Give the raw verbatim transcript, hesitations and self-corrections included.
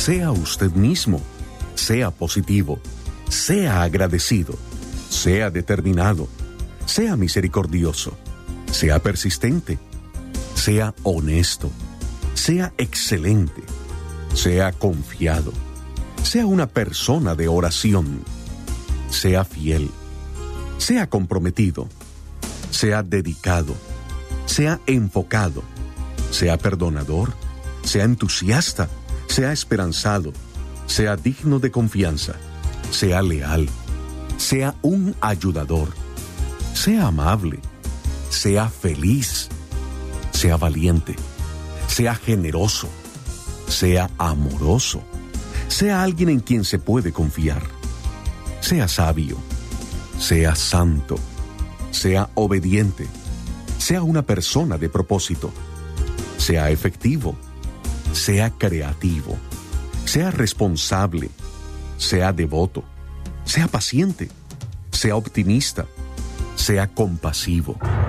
Sea usted mismo. Sea positivo. Sea agradecido. Sea determinado. Sea misericordioso. Sea persistente. Sea honesto. Sea excelente. Sea confiado. Sea una persona de oración. Sea fiel. Sea comprometido. Sea dedicado. Sea enfocado. Sea perdonador. Sea entusiasta. Sea esperanzado. Sea digno de confianza. Sea leal. Sea un ayudador. Sea amable. Sea feliz. Sea valiente. Sea generoso. Sea amoroso. Sea alguien en quien se puede confiar. Sea sabio. Sea santo. Sea obediente. Sea una persona de propósito. Sea efectivo. Sea creativo. Sea responsable. Sea devoto. Sea paciente. Sea optimista. Sea compasivo.